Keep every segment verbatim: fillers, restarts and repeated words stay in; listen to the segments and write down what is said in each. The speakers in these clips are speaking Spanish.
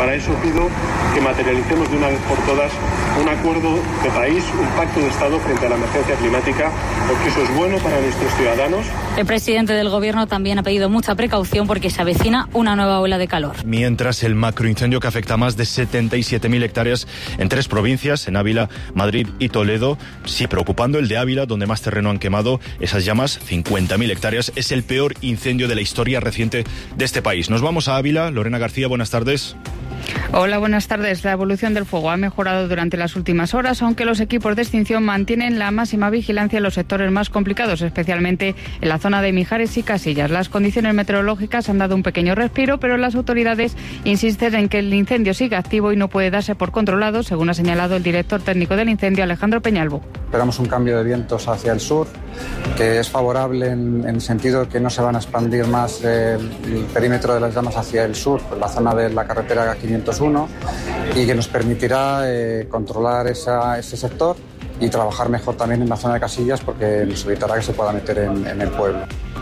Para eso pido que materialicemos de una vez por todas un acuerdo de país, un pacto de Estado frente a la emergencia climática, porque eso es bueno para nuestros ciudadanos. El presidente del Gobierno también ha pedido mucha precaución porque se avecina una nueva ola de calor. Mientras el macroincendio que afecta a más de setenta y siete mil hectáreas en tres provincias, en Ávila, Madrid y Toledo, sí preocupando el de Ávila, donde más terreno han quemado esas llamas, cincuenta mil hectáreas, es el peor incendio de la historia reciente de este país. Nos vamos a Ávila. Lorena García, buenas tardes. Hola, buenas tardes. La evolución del fuego ha mejorado durante las últimas horas, aunque los equipos de extinción mantienen la máxima vigilancia en los sectores más complicados, especialmente en la zona de Mijares y Casillas. Las condiciones meteorológicas han dado un pequeño respiro, pero las autoridades insisten en que el incendio sigue activo y no puede darse por controlado, según ha señalado el director técnico del incendio, Alejandro Peñalvo. Esperamos un cambio de vientos hacia el sur, que es favorable en, en el sentido que no se van a expandir más el, el perímetro de las llamas hacia el sur, por la zona de la carretera quinientos uno, y que nos permitirá eh, controlar esa, ese sector y trabajar mejor también en la zona de Casillas, porque nos evitará que se pueda meter en, en el pueblo.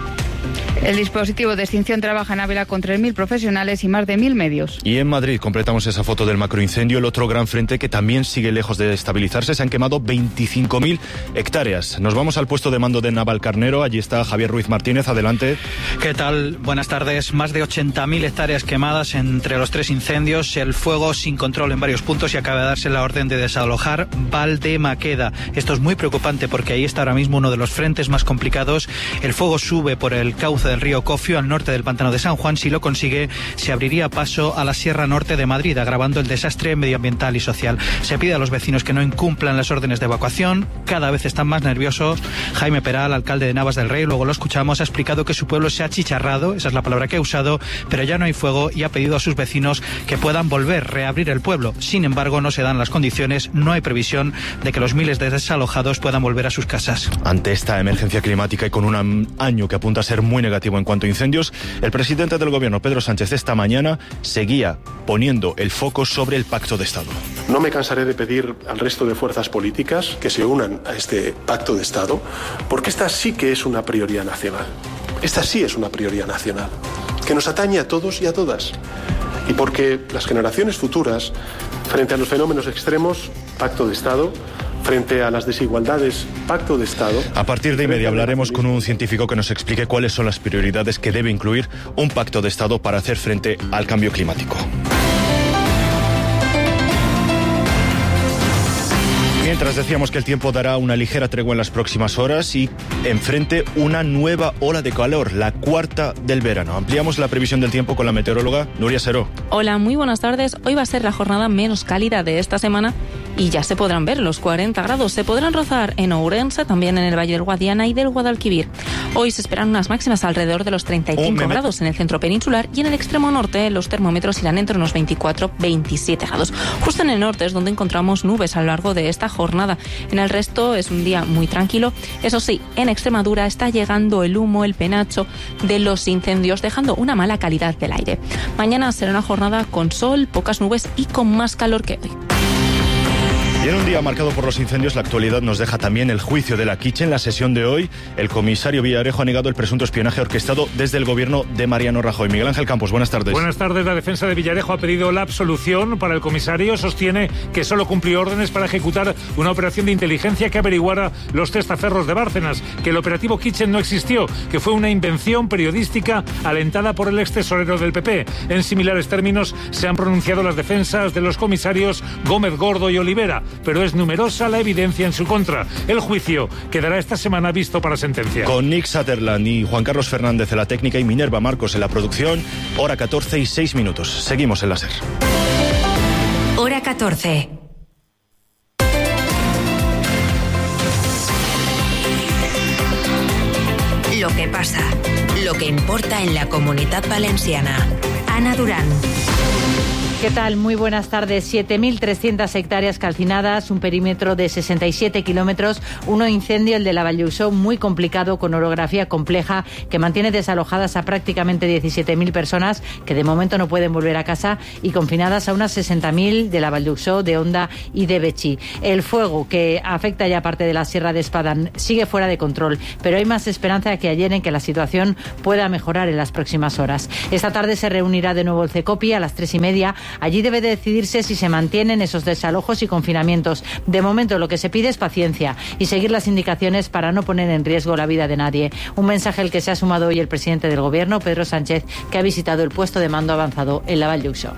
El dispositivo de extinción trabaja en Ávila con tres mil profesionales y más de mil medios. Y en Madrid completamos esa foto del macroincendio, el otro gran frente que también sigue lejos de estabilizarse. Se han quemado veinticinco mil hectáreas. Nos vamos al puesto de mando de Navalcarnero. Allí está Javier Ruiz Martínez. Adelante. ¿Qué tal? Buenas tardes. Más de ochenta mil hectáreas quemadas entre los tres incendios. El fuego sin control en varios puntos y acaba de darse la orden de desalojar Valdemaqueda. Esto es muy preocupante porque ahí está ahora mismo uno de los frentes más complicados. El fuego sube por el cauce del río Cofio al norte del pantano de San Juan. Si lo consigue, se abriría paso a la Sierra Norte de Madrid, agravando el desastre medioambiental y social. Se pide a los vecinos que no incumplan las órdenes de evacuación. Cada vez están más nerviosos. Jaime Peral, alcalde de Navas del Rey, luego lo escuchamos, ha explicado que su pueblo se ha achicharrado, esa es la palabra que ha usado, pero ya no hay fuego, y ha pedido a sus vecinos que puedan volver, reabrir el pueblo. Sin embargo, no se dan las condiciones, no hay previsión de que los miles de desalojados puedan volver a sus casas. Ante esta emergencia climática y con un año que apunta a ser muy negativo en cuanto a incendios, el presidente del Gobierno, Pedro Sánchez, esta mañana seguía poniendo el foco sobre el Pacto de Estado. No me cansaré de pedir al resto de fuerzas políticas que se unan a este Pacto de Estado, porque esta sí que es una prioridad nacional. Esta sí es una prioridad nacional, que nos atañe a todos y a todas. Y porque las generaciones futuras, frente a los fenómenos extremos, Pacto de Estado. Frente a las desigualdades, Pacto de Estado. A partir de y media hablaremos con un científico que nos explique cuáles son las prioridades que debe incluir un Pacto de Estado para hacer frente al cambio climático. Mientras decíamos que el tiempo dará una ligera tregua en las próximas horas y enfrente una nueva ola de calor, la cuarta del verano. Ampliamos la previsión del tiempo con la meteoróloga Nuria Seró. Hola, muy buenas tardes. Hoy va a ser la jornada menos cálida de esta semana y ya se podrán ver los cuarenta grados. Se podrán rozar en Ourense, también en el Valle del Guadiana y del Guadalquivir. Hoy se esperan unas máximas alrededor de los treinta y cinco oh, grados en el centro peninsular, y en el extremo norte los termómetros irán entre unos veinticuatro a veintisiete grados. Justo en el norte es donde encontramos nubes a lo largo de esta jornada. En el resto es un día muy tranquilo. Eso sí, en Extremadura está llegando el humo, el penacho de los incendios, dejando una mala calidad del aire. Mañana será una jornada con sol, pocas nubes y con más calor que hoy. Y en un día marcado por los incendios, la actualidad nos deja también el juicio de la Quiche. En la sesión de hoy, el comisario Villarejo ha negado el presunto espionaje orquestado desde el gobierno de Mariano Rajoy. Miguel Ángel Campos, buenas tardes. Buenas tardes. La defensa de Villarejo ha pedido la absolución para el comisario. Sostiene que solo cumplió órdenes para ejecutar una operación de inteligencia que averiguara los testaferros de Bárcenas, que el operativo Kitchen no existió, que fue una invención periodística alentada por el ex tesorero del P P. En similares términos se han pronunciado las defensas de los comisarios Gómez Gordo y Olivera, pero es numerosa la evidencia en su contra. El juicio quedará esta semana visto para sentencia. Con Nick Sutherland y Juan Carlos Fernández en la técnica y Minerva Marcos en la producción, hora catorce y seis minutos. Seguimos en la SER. Hora catorce. Lo que pasa, lo que importa en la Comunitat Valenciana. Ana Durán. ¿Qué tal? Muy buenas tardes. siete mil trescientas hectáreas calcinadas, un perímetro de sesenta y siete kilómetros, un incendio, el de la Valleusó, muy complicado, con orografía compleja, que mantiene desalojadas a prácticamente diecisiete mil personas, que de momento no pueden volver a casa, y confinadas a unas sesenta mil de la Valleusó, de Onda y de Betxí. El fuego, que afecta ya parte de la Sierra de Espadán, sigue fuera de control, pero hay más esperanza que ayer en que la situación pueda mejorar en las próximas horas. Esta tarde se reunirá de nuevo el CECOPI a las tres y media Allí debe de decidirse si se mantienen esos desalojos y confinamientos. De momento lo que se pide es paciencia y seguir las indicaciones para no poner en riesgo la vida de nadie. Un mensaje al que se ha sumado hoy el presidente del Gobierno, Pedro Sánchez, que ha visitado el puesto de mando avanzado en la Vall d'Uixó.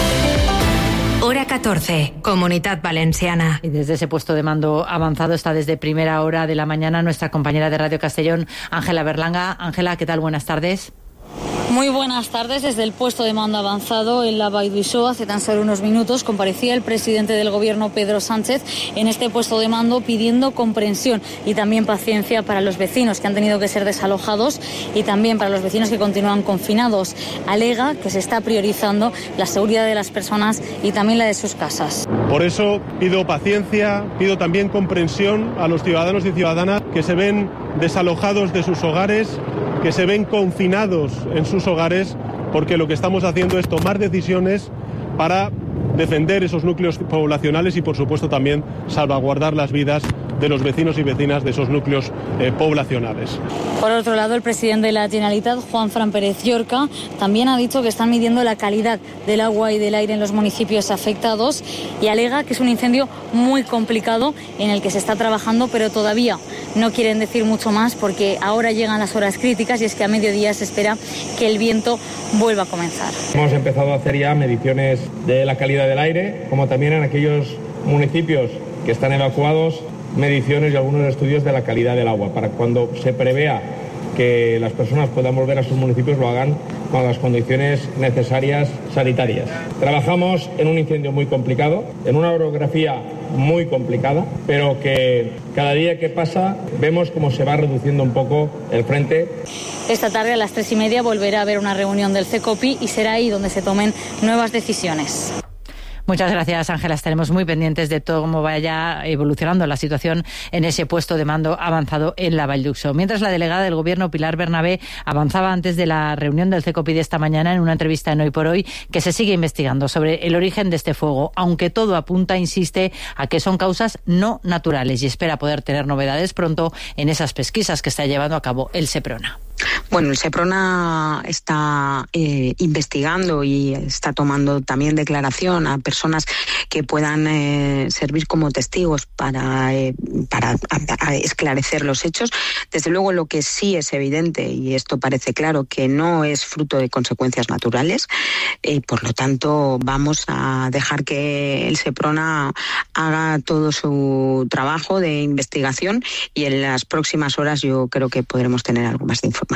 Hora catorce, Comunidad Valenciana. Y desde ese puesto de mando avanzado está desde primera hora de la mañana nuestra compañera de Radio Castellón, Ángela Berlanga. Ángela, ¿qué tal? Buenas tardes. Muy buenas tardes. Desde el puesto de mando avanzado en la Vall d'Uixó, hace tan solo unos minutos, comparecía el presidente del Gobierno, Pedro Sánchez, en este puesto de mando pidiendo comprensión y también paciencia para los vecinos que han tenido que ser desalojados y también para los vecinos que continúan confinados. Alega que se está priorizando la seguridad de las personas y también la de sus casas. Por eso pido paciencia, pido también comprensión a los ciudadanos y ciudadanas que se ven desalojados de sus hogares, que se ven confinados en sus hogares, porque lo que estamos haciendo es tomar decisiones para defender esos núcleos poblacionales y, por supuesto, también salvaguardar las vidas de los vecinos y vecinas de esos núcleos eh, poblacionales. Por otro lado, el presidente de la Generalitat, Juanfran Pérez Llorca, también ha dicho que están midiendo la calidad del agua y del aire en los municipios afectados y alega que es un incendio muy complicado en el que se está trabajando, pero todavía no quieren decir mucho más porque ahora llegan las horas críticas y es que a mediodía se espera que el viento vuelva a comenzar. Hemos empezado a hacer ya mediciones de la calidad del aire, como también en aquellos municipios que están evacuados, mediciones y algunos estudios de la calidad del agua, para cuando se prevea que las personas puedan volver a sus municipios lo hagan con las condiciones necesarias sanitarias. Trabajamos en un incendio muy complicado, en una orografía muy complicada, pero que cada día que pasa vemos cómo se va reduciendo un poco el frente. Esta tarde a las tres y media volverá a haber una reunión del CECOPI y será ahí donde se tomen nuevas decisiones. Muchas gracias, Ángela. Estaremos muy pendientes de todo cómo vaya evolucionando la situación en ese puesto de mando avanzado en la Vall d'Uixó. Mientras, la delegada del Gobierno, Pilar Bernabé, avanzaba antes de la reunión del CECOPI de esta mañana en una entrevista en Hoy por Hoy que se sigue investigando sobre el origen de este fuego, aunque todo apunta, insiste, a que son causas no naturales y espera poder tener novedades pronto en esas pesquisas que está llevando a cabo el SEPRONA. Bueno, el SEPRONA está eh, investigando y está tomando también declaración a personas que puedan eh, servir como testigos para, eh, para a, a esclarecer los hechos. Desde luego, lo que sí es evidente, y esto parece claro, que no es fruto de consecuencias naturales, y eh, por lo tanto vamos a dejar que el SEPRONA haga todo su trabajo de investigación y en las próximas horas yo creo que podremos tener algo más de información.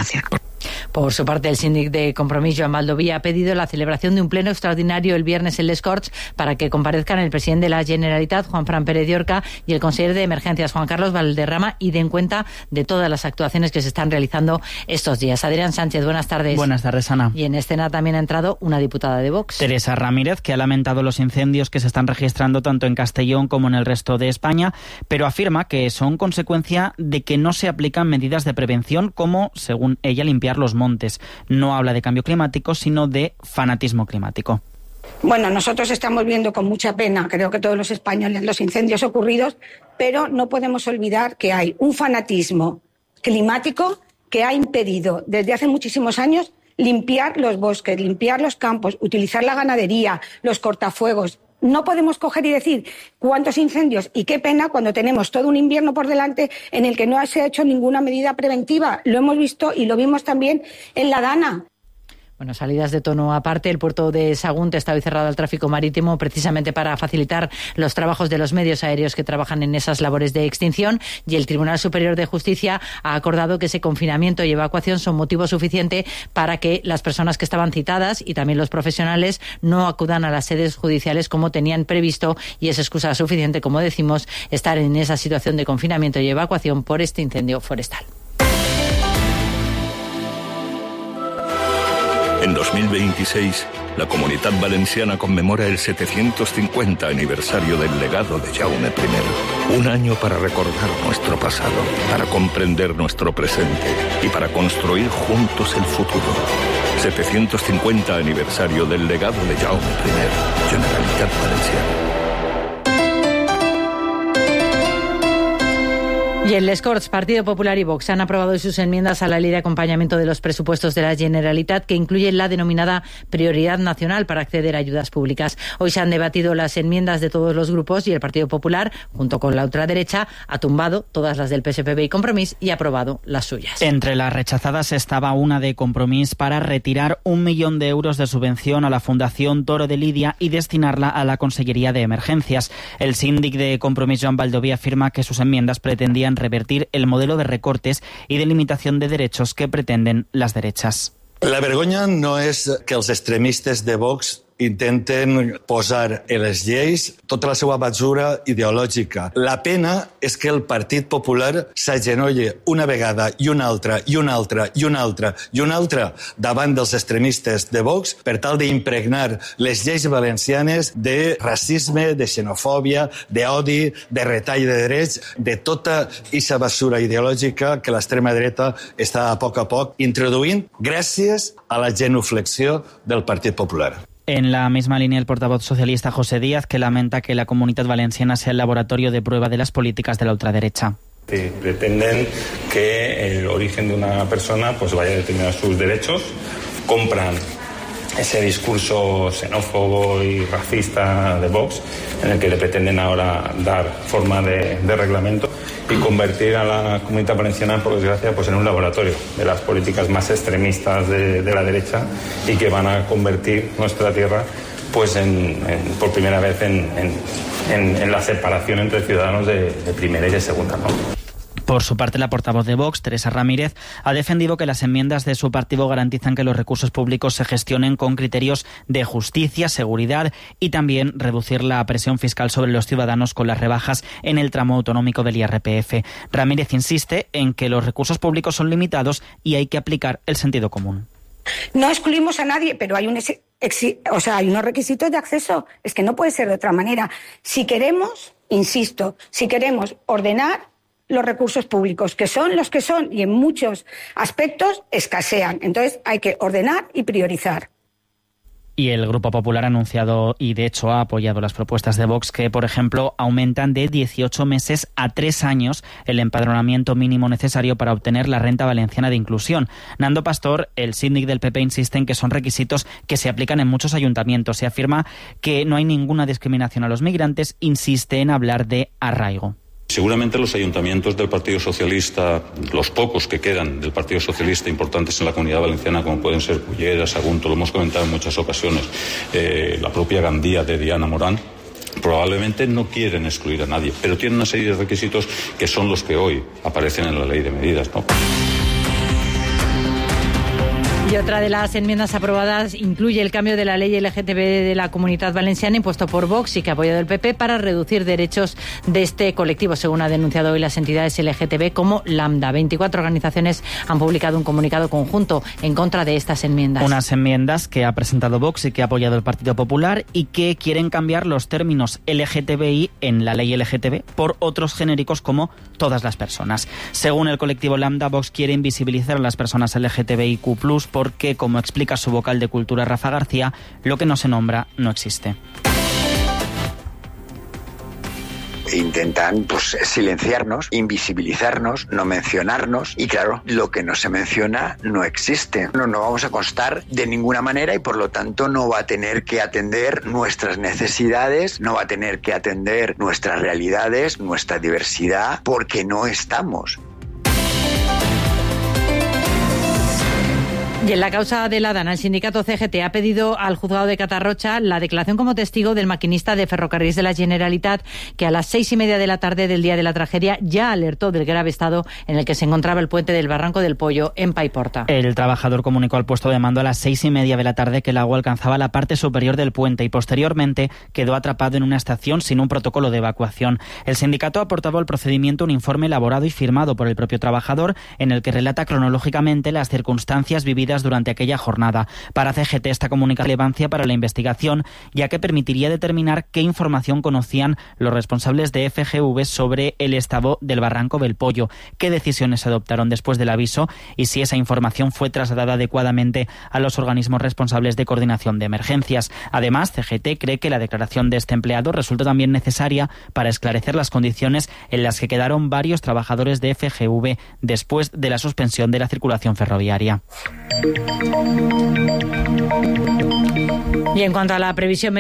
Por su parte, el síndic de Compromís, Joan Baldoví, ha pedido la celebración de un pleno extraordinario el viernes en Les Corts para que comparezcan el presidente de la Generalitat, Juanfran Pérez Llorca, y el consejero de Emergencias, Juan Carlos Valderrama, y den cuenta de todas las actuaciones que se están realizando estos días. Adrián Sánchez, buenas tardes. Buenas tardes, Ana. Y en escena también ha entrado una diputada de Vox. Teresa Ramírez, que ha lamentado los incendios que se están registrando tanto en Castellón como en el resto de España, pero afirma que son consecuencia de que no se aplican medidas de prevención como, según ella, limpiar los montes. No habla de cambio climático, sino de fanatismo climático. Bueno, nosotros estamos viendo con mucha pena, creo que todos los españoles, los incendios ocurridos, pero no podemos olvidar que hay un fanatismo climático que ha impedido desde hace muchísimos años limpiar los bosques, limpiar los campos, utilizar la ganadería, los cortafuegos. No podemos coger y decir cuántos incendios y qué pena cuando tenemos todo un invierno por delante en el que no se ha hecho ninguna medida preventiva. Lo hemos visto y lo vimos también en la Dana. Bueno, salidas de tono aparte, el puerto de Sagunto está hoy cerrado al tráfico marítimo precisamente para facilitar los trabajos de los medios aéreos que trabajan en esas labores de extinción, y el Tribunal Superior de Justicia ha acordado que ese confinamiento y evacuación son motivo suficiente para que las personas que estaban citadas y también los profesionales no acudan a las sedes judiciales como tenían previsto, y es excusa suficiente, como decimos, estar en esa situación de confinamiento y evacuación por este incendio forestal. En dos mil veintiséis, la Comunitat Valenciana conmemora el setecientos cincuenta aniversario del legado de Jaume primero. Un año para recordar nuestro pasado, para comprender nuestro presente y para construir juntos el futuro. setecientos cincuenta aniversario del legado de Jaume primero. Generalitat Valenciana. Y en Les Corts, Partido Popular y Vox han aprobado sus enmiendas a la ley de acompañamiento de los presupuestos de la Generalitat, que incluye la denominada prioridad nacional para acceder a ayudas públicas. Hoy se han debatido las enmiendas de todos los grupos y el Partido Popular, junto con la ultraderecha, ha tumbado todas las del P S P B y Compromís y ha aprobado las suyas. Entre las rechazadas estaba una de Compromís para retirar un millón de euros de subvención a la Fundación Toro de Lidia y destinarla a la Consellería de Emergencias. El síndic de Compromís, Joan Baldoví, afirma que sus enmiendas pretendían revertir el modelo de recortes y de limitación de derechos que pretenden las derechas. La vergonya no és que els extremistes de Vox intenten posar en les lleis tota la seva basura ideològica. La pena és que el Partit Popular s'agenolle una vegada i una altra i una altra i una altra i una altra davant dels extremistes de Vox per tal d'impregnar les lleis valencianes de racisme, de xenofòbia, d'odi, de retall de drets, de tota aquesta basura ideològica que l'extrema dreta està a poc a poc introduint gràcies a la genuflexió del Partit Popular. En la misma línea, el portavoz socialista José Díaz, que lamenta que la Comunitat Valenciana sea el laboratorio de prueba de las políticas de la ultraderecha. Sí, pretenden que el origen de una persona pues vaya a determinar sus derechos, compran ese discurso xenófobo y racista de Vox, en el que le pretenden ahora dar forma de, de reglamento y convertir a la Comunidad Valenciana, por desgracia, pues en un laboratorio de las políticas más extremistas de, de la derecha y que van a convertir nuestra tierra pues en, en, por primera vez en, en, en, en la separación entre ciudadanos de, de primera y de segunda, ¿no? Por su parte, la portavoz de Vox, Teresa Ramírez, ha defendido que las enmiendas de su partido garantizan que los recursos públicos se gestionen con criterios de justicia, seguridad y también reducir la presión fiscal sobre los ciudadanos con las rebajas en el tramo autonómico del I R P F. Ramírez insiste en que los recursos públicos son limitados y hay que aplicar el sentido común. No excluimos a nadie, pero hay, un exi- o sea, hay unos requisitos de acceso. Es que no puede ser de otra manera. Si queremos, insisto, si queremos ordenar los recursos públicos, que son los que son y en muchos aspectos escasean. Entonces hay que ordenar y priorizar. Y el Grupo Popular ha anunciado y de hecho ha apoyado las propuestas de Vox que, por ejemplo, aumentan de dieciocho meses a tres años el empadronamiento mínimo necesario para obtener la renta valenciana de inclusión. Nando Pastor, el síndic del P P, insiste en que son requisitos que se aplican en muchos ayuntamientos y afirma que no hay ninguna discriminación a los migrantes. Insiste en hablar de arraigo. Seguramente los ayuntamientos del Partido Socialista, los pocos que quedan del Partido Socialista importantes en la Comunidad Valenciana, como pueden ser Cullera, Sagunto, lo hemos comentado en muchas ocasiones, eh, la propia Gandía de Diana Morán, probablemente no quieren excluir a nadie, pero tienen una serie de requisitos que son los que hoy aparecen en la ley de medidas, ¿no? Y otra de las enmiendas aprobadas incluye el cambio de la ley L G T B de la Comunidad Valenciana impuesto por Vox y que ha apoyado el P P para reducir derechos de este colectivo, según ha denunciado hoy las entidades L G T B como Lambda. veinticuatro organizaciones han publicado un comunicado conjunto en contra de estas enmiendas. Unas enmiendas que ha presentado Vox y que ha apoyado el Partido Popular y que quieren cambiar los términos L G T B I en la ley L G T B por otros genéricos como todas las personas. Según el colectivo Lambda, Vox quiere invisibilizar a las personas L G T B I Q plus, porque, como explica su vocal de Cultura, Rafa García, lo que no se nombra no existe. Intentan pues silenciarnos, invisibilizarnos, no mencionarnos y claro, lo que no se menciona no existe. No, no vamos a constar de ninguna manera y por lo tanto no va a tener que atender nuestras necesidades, no va a tener que atender nuestras realidades, nuestra diversidad, porque no estamos. Y en la causa de la Dana, el sindicato C G T ha pedido al juzgado de Catarrocha la declaración como testigo del maquinista de Ferrocarriles de la Generalitat, que a las seis y media de la tarde del día de la tragedia ya alertó del grave estado en el que se encontraba el puente del Barranco del Pollo en Paiporta. El trabajador comunicó al puesto de mando a las seis y media de la tarde que el agua alcanzaba la parte superior del puente y posteriormente quedó atrapado en una estación sin un protocolo de evacuación. El sindicato ha aportado al procedimiento un informe elaborado y firmado por el propio trabajador en el que relata cronológicamente las circunstancias vividas recogidas durante aquella jornada. Para C G T esta comunica relevancia para la investigación, ya que permitiría determinar qué información conocían los responsables de F G V sobre el estado del barranco del Pollo, qué decisiones se adoptaron después del aviso y si esa información fue trasladada adecuadamente a los organismos responsables de coordinación de emergencias. Además, C G T cree que la declaración de este empleado resulta también necesaria para esclarecer las condiciones en las que quedaron varios trabajadores de F G V después de la suspensión de la circulación ferroviaria. Y en cuanto a la previsión